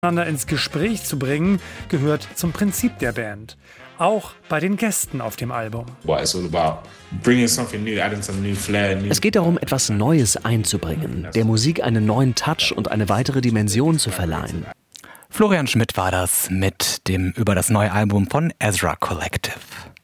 ins Gespräch zu bringen, gehört zum Prinzip der Band. Auch bei den Gästen auf dem Album. Es geht darum, etwas Neues einzubringen, der Musik einen neuen Touch und eine weitere Dimension zu verleihen. Florian Schmidt war das mit dem über das neue Album von Ezra Collective.